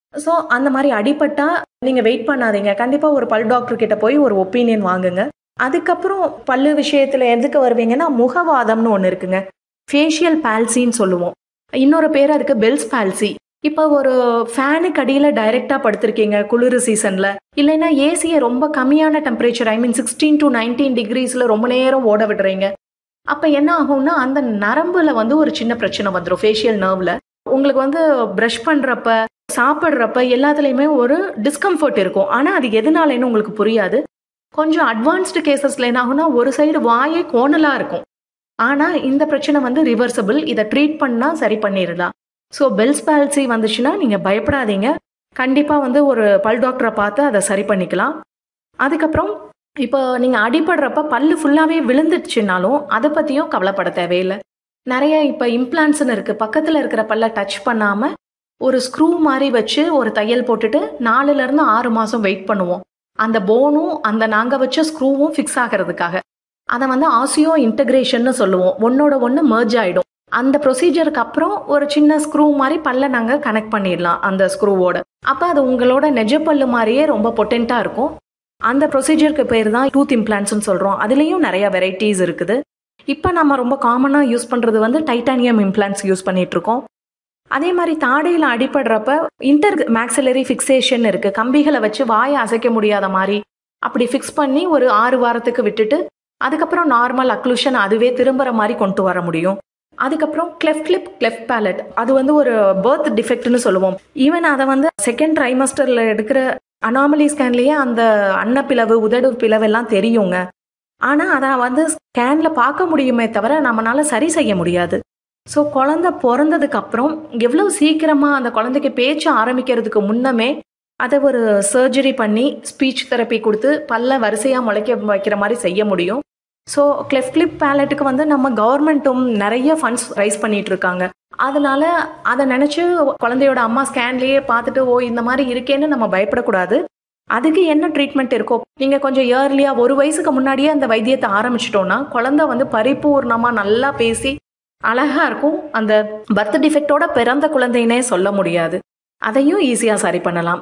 So அந்த மாதிரி அடிபட்டா நீங்க வெயிட் பண்ணாதீங்க. கண்டிப்பா ஒரு பல் டாக்டர் கிட்ட போய் ஒரு ஒப்பீனியன் வாங்குங்க. அதுக்கப்புறம் பல்லு விஷயத்துல எதுக்கு வருவீங்கன்னா, முகவாதம்னு ஒன்று இருக்குங்க. ஃபேஷியல் பால்சின்னு சொல்லுவோம். இன்னொரு பேர் அதுக்கு பெல்ஸ் பால்சி. இப்போ ஒரு ஃபேனுக்கு அடியில் டைரக்டா படுத்திருக்கீங்க குளிர் சீசன்ல, இல்லைன்னா ஏசியை ரொம்ப கம்மியான டெம்பரேச்சர், ஐ மீன் 16 to 19 டிகிரிஸ்ல ரொம்ப நேரம் ஓட விடுறீங்க. அப்ப என்ன ஆகும்னா, அந்த நரம்புல ஒரு சின்ன பிரச்சனை வந்துடும். ஃபேஷியல் நர்வ்ல உங்களுக்கு பிரஷ் பண்றப்ப, சாப்பிட்றப்ப எல்லாத்துலயுமே ஒரு டிஸ்கம்ஃபர்ட் இருக்கும். ஆனா அது எதனாலன்னு உங்களுக்கு புரியாது. கொஞ்சம் அட்வான்ஸ்டு கேசஸ்ல என்ன ஆகும்னா, ஒரு சைடு வாயே கோணலா இருக்கும். ஆனா இந்த பிரச்சனை ரிவர்சபிள். இதை ட்ரீட் பண்ணா சரி பண்ணிடலாம். ஸோ பெல்ஸ் பால்சி வந்துச்சுன்னா நீங்க பயப்படாதீங்க. கண்டிப்பா ஒரு பல் டாக்டரை பார்த்து அதை சரி பண்ணிக்கலாம். அதுக்கப்புறம் இப்போ நீங்க அடிபடுறப்ப பல்லு ஃபுல்லாவே விழுந்துடுச்சுனாலும் அதை பத்தியும் கவலைப்பட தேவையில்லை. நிறைய இப்போ இம்ப்ளான்ட்ஸ்னு இருக்கு. பக்கத்துல இருக்கிற பல்ல டச் பண்ணாம ஒரு ஸ்க்ரூ மாதிரி வச்சு ஒரு தையல் போட்டுட்டு 4ல இருந்து 6 மாசம் வெயிட் பண்ணுவோம். அந்த போனும் அந்த நாங்க வச்ச ஸ்க்ரூவும் ஃபிக்ஸ் ஆகிறதுக்காக. அதை ஆசியோ இன்டகிரேஷன் சொல்லுவோம். ஒன்னோட ஒன்று மெர்ஜ் ஆயிடும். அந்த ப்ரொசீஜருக்கு அப்புறம் ஒரு சின்ன ஸ்க்ரூ மாதிரி பல்ல நாங்க கனெக்ட் பண்ணிடலாம் அந்த ஸ்க்ரூவோட. அப்ப அது உங்களோட நெஜ பல்லு மாதிரியே ரொம்ப பொட்டென்ட்டா இருக்கும். அந்த ப்ரொசீஜருக்கு பேர் தான் டூத் இம்ப்ளான்ட்ஸ்னு சொல்றோம். அதுலயும் நிறைய வெரைட்டிஸ் இருக்குது. இப்ப நம்ம ரொம்ப காமனா யூஸ் பண்றது டைட்டானியம் இம்ப்ளான்ட்ஸ் யூஸ் பண்ணிட்டு இருக்கோம். அதே மாதிரி தாடையில அடிபடுறப்ப இன்டர் மேக்ஸிலரி ஃபிக்சேஷன் இருக்கு. கம்பிகளை வச்சு வாயை அசைக்க முடியாத மாதிரி அப்படி ஃபிக்ஸ் பண்ணி ஒரு 6 வாரத்துக்கு விட்டுட்டு அதுக்கப்புறம் நார்மல் அக்ளூஷன் அதுவே திரும்புற மாதிரி கொண்டு வர முடியும். அதுக்கப்புறம் கிளெஃப்ட் லிப், கிளெஃப்ட் பேலட், அது ஒரு பர்த் டிஃபெக்ட்னு சொல்லுவோம். ஈவன் அதை செகண்ட் ட்ரைமஸ்டர்ல எடுக்கிற அனாமலி ஸ்கேன்லயே அந்த அன்னப்பிளவு, உதடு பிளவு எல்லாம் தெரியுங்க. ஆனா அதை ஸ்கேன்ல பார்க்க முடியுமே தவிர நம்மளால சரி செய்ய முடியாது. ஸோ குழந்தை பிறந்ததுக்கு அப்புறம் எவ்வளவு சீக்கிரமா அந்த குழந்தைக்கு பேச்சு ஆரம்பிக்கிறதுக்கு முன்னமே அதை ஒரு சர்ஜரி பண்ணி ஸ்பீச் தெரப்பி கொடுத்து பல்ல வரிசையா முளைக்க வைக்கிற மாதிரி செய்ய முடியும். ஸோ கிளெஃப்ட் லிப் பேலட்டுக்கு நம்ம கவர்மெண்ட்டும் நிறைய ஃபண்ட்ஸ் ரைஸ் பண்ணிட்டு இருக்காங்க. அதனால அதை நினைச்சு குழந்தையோட அம்மா ஸ்கேன்லயே பார்த்துட்டு இந்த மாதிரி இருக்கேன்னு நம்ம பயப்படக்கூடாது. அதுக்கு என்ன ட்ரீட்மெண்ட் இருக்கோ நீங்க கொஞ்சம் இயர்லியா 1 வயசுக்கு முன்னாடியே அந்த வைத்தியத்தை ஆரம்பிச்சிட்டோம்னா குழந்தை பரிபூர்ணமா நல்லா பேசி அழகா இருக்கும். அந்த பர்த் டிஃபெக்டோட பிறந்த குழந்தைனே சொல்ல முடியாது. அதையும் ஈஸியா சரி பண்ணலாம்.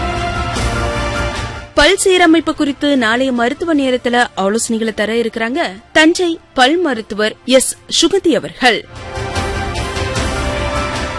பல் சீரமைப்பு குறித்து நாளைய மருத்துவ நேரத்துல ஆலோசனைகளை தர இருக்கிறாங்க தஞ்சை பல் மருத்துவர் எஸ். சுகந்தி அவர்கள்.